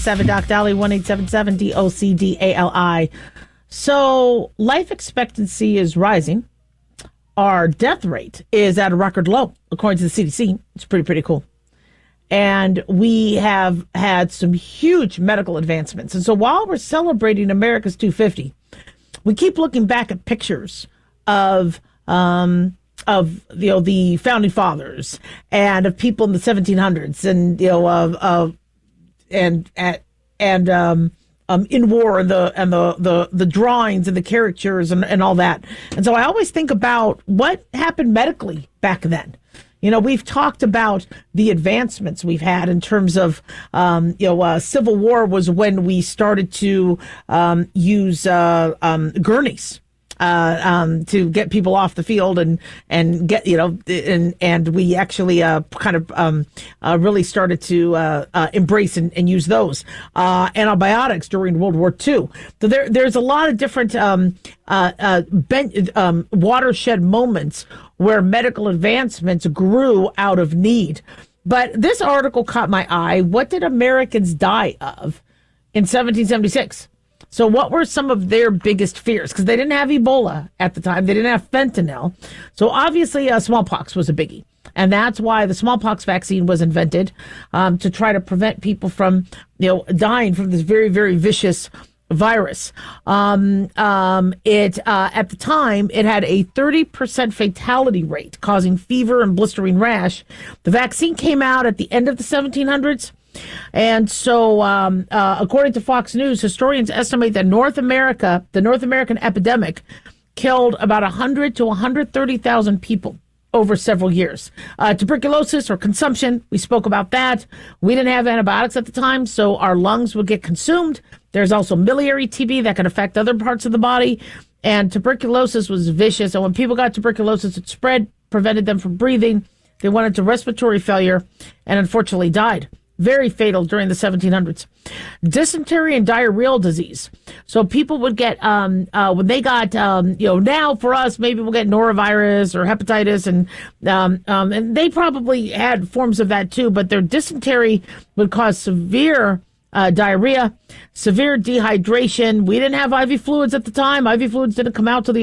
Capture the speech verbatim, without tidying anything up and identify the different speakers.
Speaker 1: Seven Doc Dali, one eight seven seven D O C D A L I. So life expectancy is rising. Our death rate is at a record low, according to the C D C. It's pretty, pretty cool. And we have had some huge medical advancements. And so while we're celebrating America's two fifty, we keep looking back at pictures of um, of you know the founding fathers and of people in the seventeen hundreds and you know of of and at and um, um, in war and the and the, the the drawings and the caricatures and, and all that. And so I always think about what happened medically back then. You know, we've talked about the advancements we've had in terms of, um, you know, uh, Civil War was when we started to um, use uh, um, gurneys. Uh, um, to get people off the field and, and get, you know, and, and we actually, uh, kind of, um, uh, really started to, uh, uh, embrace and, and use those, uh, antibiotics during World War Two. So there, there's a lot of different, um, uh, uh, ben- um, watershed moments where medical advancements grew out of need. But this article caught my eye. What did Americans die of in seventeen seventy-six? So what were some of their biggest fears? Because they didn't have Ebola at the time. They didn't have fentanyl. So obviously uh, smallpox was a biggie. And that's why the smallpox vaccine was invented, um, to try to prevent people from, you know, dying from this very, very vicious virus. Um, um, it uh, at the time, it had a thirty percent fatality rate, causing fever and blistering rash. The vaccine came out at the end of the seventeen hundreds. And so, um, uh, according to Fox News, historians estimate that North America, the North American epidemic, killed about one hundred to one hundred thirty thousand people over several years. Uh, tuberculosis or consumption, we spoke about that. We didn't have antibiotics at the time, so our lungs would get consumed. There's also miliary T B that can affect other parts of the body. And tuberculosis was vicious. And when people got tuberculosis, it spread, prevented them from breathing. They went into respiratory failure and unfortunately died. Very fatal during the seventeen hundreds. Dysentery and diarrheal disease. So people would get, um, uh, when they got, um, you know, now for us, maybe we'll get norovirus or hepatitis, and um, um, and they probably had forms of that too, but their dysentery would cause severe uh, diarrhea, severe dehydration. We didn't have I V fluids at the time. I V fluids didn't come out till the